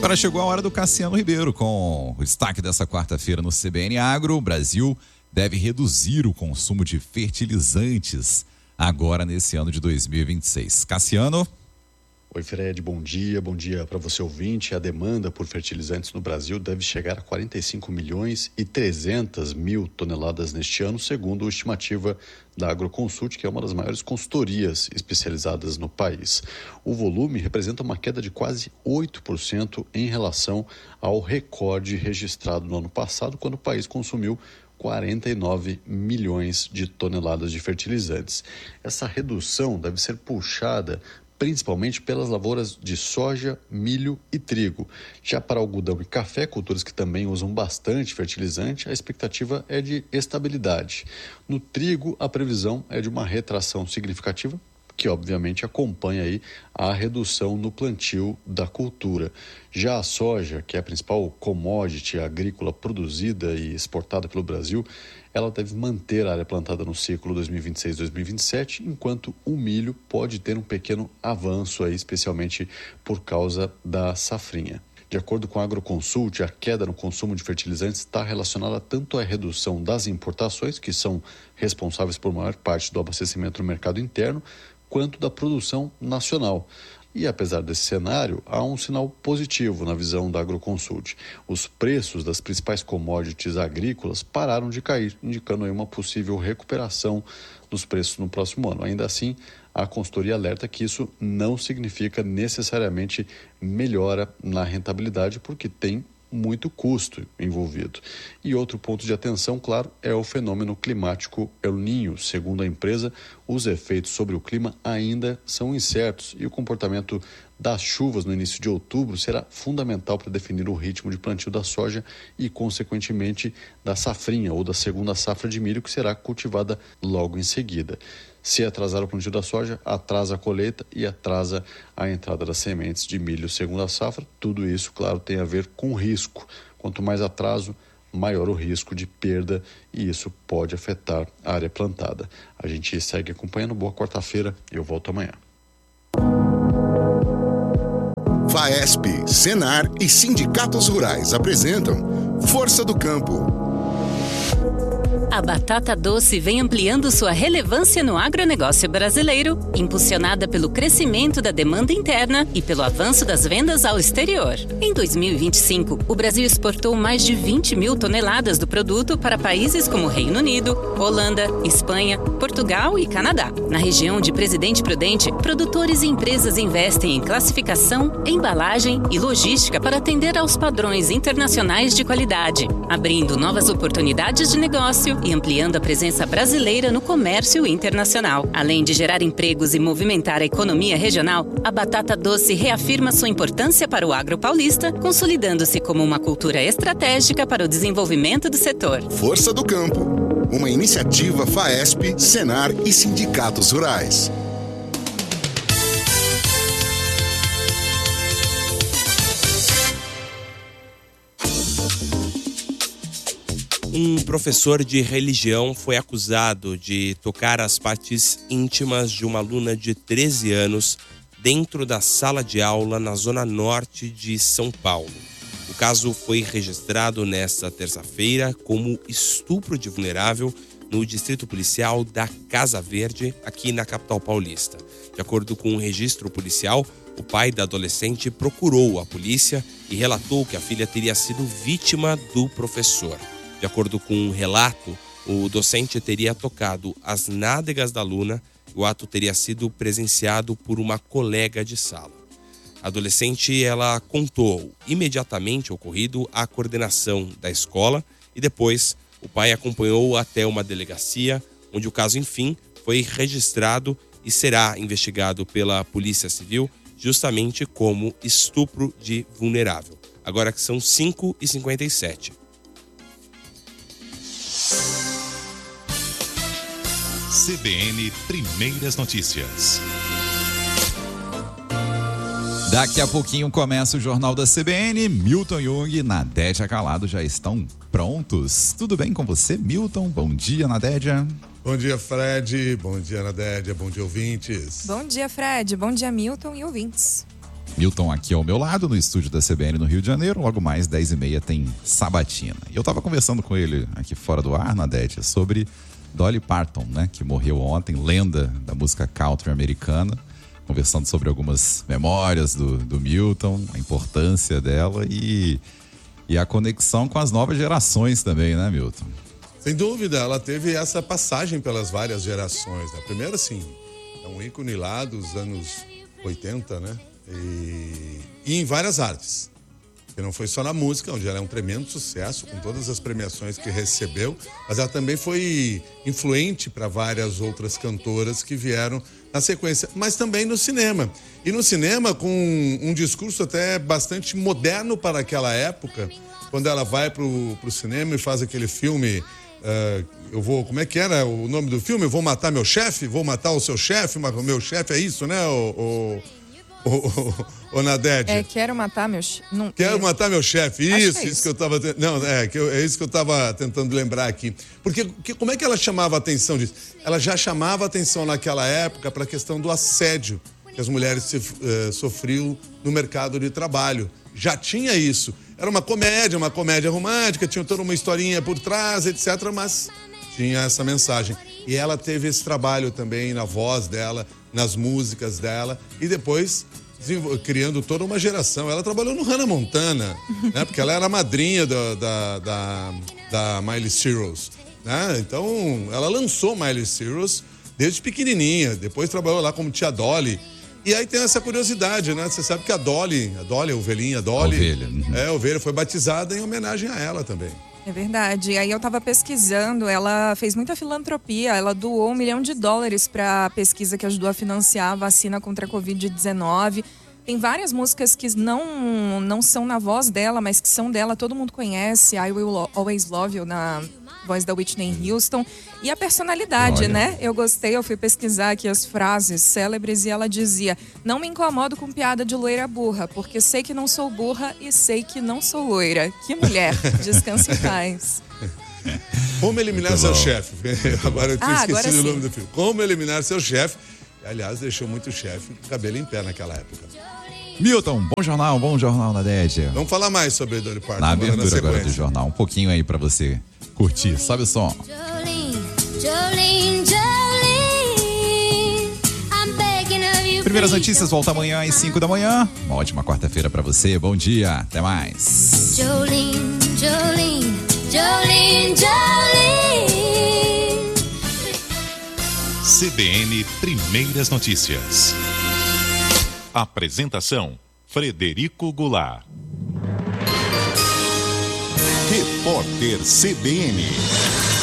Agora chegou a hora do Cassiano Ribeiro com o destaque dessa quarta-feira no CBN Agro. O Brasil deve reduzir o consumo de fertilizantes agora nesse ano de 2026. Cassiano. Oi, Fred, bom dia para você ouvinte. A demanda por fertilizantes no Brasil deve chegar a 45 milhões e 300 mil toneladas neste ano, segundo a estimativa da Agroconsult, que é uma das maiores consultorias especializadas no país. O volume representa uma queda de quase 8% em relação ao recorde registrado no ano passado, quando o país consumiu 49 milhões de toneladas de fertilizantes. Essa redução deve ser puxada principalmente pelas lavouras de soja, milho e trigo. Já para algodão e café, culturas que também usam bastante fertilizante, a expectativa é de estabilidade. No trigo, a previsão é de uma retração significativa, que obviamente acompanha aí a redução no plantio da cultura. Já a soja, que é a principal commodity agrícola produzida e exportada pelo Brasil, ela deve manter a área plantada no ciclo 2026-2027, enquanto o milho pode ter um pequeno avanço aí, especialmente por causa da safrinha. De acordo com a Agroconsult, a queda no consumo de fertilizantes está relacionada tanto à redução das importações, que são responsáveis por maior parte do abastecimento no mercado interno, quanto da produção nacional. E apesar desse cenário, há um sinal positivo na visão da Agroconsult. Os preços das principais commodities agrícolas pararam de cair, indicando aí uma possível recuperação dos preços no próximo ano. Ainda assim, a consultoria alerta que isso não significa necessariamente melhora na rentabilidade, porque tem muito custo envolvido. E outro ponto de atenção, claro, é o fenômeno climático El Niño. Segundo a empresa, os efeitos sobre o clima ainda são incertos e o comportamento das chuvas no início de outubro será fundamental para definir o ritmo de plantio da soja e, consequentemente, da safrinha ou da segunda safra de milho, que será cultivada logo em seguida. Se atrasar o plantio da soja, atrasa a colheita e atrasa a entrada das sementes de milho segunda safra. Tudo isso, claro, tem a ver com risco. Quanto mais atraso, maior o risco de perda e isso pode afetar a área plantada. A gente segue acompanhando. Boa quarta-feira e eu volto amanhã. FAESP, Senar e sindicatos rurais apresentam Força do Campo. A batata doce vem ampliando sua relevância no agronegócio brasileiro, impulsionada pelo crescimento da demanda interna e pelo avanço das vendas ao exterior. Em 2025, o Brasil exportou mais de 20 mil toneladas do produto para países como Reino Unido, Holanda, Espanha, Portugal e Canadá. Na região de Presidente Prudente, produtores e empresas investem em classificação, embalagem e logística para atender aos padrões internacionais de qualidade, abrindo novas oportunidades de negócio e ampliando a presença brasileira no comércio internacional. Além de gerar empregos e movimentar a economia regional, a batata doce reafirma sua importância para o agro paulista, consolidando-se como uma cultura estratégica para o desenvolvimento do setor. Força do Campo, uma iniciativa FAESP, Senar e sindicatos rurais. Um professor de religião foi acusado de tocar as partes íntimas de uma aluna de 13 anos dentro da sala de aula na zona norte de São Paulo. O caso foi registrado nesta terça-feira como estupro de vulnerável no distrito policial da Casa Verde, aqui na capital paulista. De acordo com o registro policial, o pai da adolescente procurou a polícia e relatou que a filha teria sido vítima do professor. De acordo com um relato, o docente teria tocado as nádegas da aluna e o ato teria sido presenciado por uma colega de sala. A adolescente, ela contou imediatamente o ocorrido à coordenação da escola e depois o pai acompanhou até uma delegacia, onde o caso, enfim, foi registrado e será investigado pela Polícia Civil justamente como estupro de vulnerável. Agora que são 5h57. CBN Primeiras Notícias. Daqui a pouquinho começa o Jornal da CBN. Milton Jung e Nadédia Calado já estão prontos. Tudo bem com você, Milton? Bom dia, Nadédia. Bom dia, Fred. Bom dia, Nadédia. Bom dia, ouvintes. Bom dia, Fred. Bom dia, Milton e ouvintes. Milton aqui ao meu lado, no estúdio da CBN no Rio de Janeiro. Logo mais, 10h30 tem Sabatina. E eu tava conversando com ele aqui fora do ar, Nadete, sobre Dolly Parton, né? Que morreu ontem, lenda da música country americana. Conversando sobre algumas memórias do Milton, a importância dela e a conexão com as novas gerações também, né, Milton? Sem dúvida, ela teve essa passagem pelas várias gerações, né? Primeiro, assim, é um ícone lá dos anos 80, né? E em várias artes. Porque não foi só na música, onde ela é um tremendo sucesso, com todas as premiações que recebeu, mas ela também foi influente para várias outras cantoras que vieram na sequência, mas também no cinema. E no cinema com um discurso até bastante moderno para aquela época, quando ela vai pro cinema e faz aquele filme, como é que era o nome do filme? Eu vou matar meu chefe? Vou matar o seu chefe? O meu chefe é isso, né? O Nadete. Quero matar meu chefe. Quero matar meu chefe. Isso que eu tava... Não, é isso que eu tava tentando lembrar aqui. Porque como é que ela chamava a atenção disso? Ela já chamava a atenção naquela época para a questão do assédio que as mulheres sofriam no mercado de trabalho. Já tinha isso. Era uma comédia romântica, tinha toda uma historinha por trás, etc., mas tinha essa mensagem. E ela teve esse trabalho também na voz dela, nas músicas dela, e depois criando toda uma geração. Ela trabalhou no Hannah Montana, né? Porque ela era a madrinha da Miley Cyrus, né? Então, ela lançou Miley Cyrus desde pequenininha, depois trabalhou lá como tia Dolly. E aí tem essa curiosidade, né? Você sabe que a Dolly, a ovelhinha Dolly... Ovelha. A ovelha foi batizada em homenagem a ela também. É verdade. E aí eu tava pesquisando, ela fez muita filantropia, ela doou $1 milhão para a pesquisa que ajudou a financiar a vacina contra a Covid-19. Tem várias músicas que não são na voz dela, mas que são dela, todo mundo conhece. I Will Always Love You, na voz da Whitney Houston. E a personalidade, Olha. né? Eu gostei, eu fui pesquisar aqui as frases célebres e ela dizia: não me incomodo com piada de loira burra, porque sei que não sou burra e sei que não sou loira. Que mulher, descanse em paz. Como eliminar seu chefe? Agora eu tinha esquecido o nome do filme. Como eliminar seu chefe? Aliás, deixou muito chefe com o cabelo em pé naquela época. Milton, bom jornal, Nadete. Vamos falar mais sobre Dolly Parton. Na abertura agora do jornal, um pouquinho aí pra você curtir. Sobe o som. Primeiras notícias volta amanhã às 5 da manhã. Uma ótima quarta-feira pra você. Bom dia, até mais. Jolene. CBN Primeiras Notícias. Apresentação: Frederico Goulart. Repórter CBN.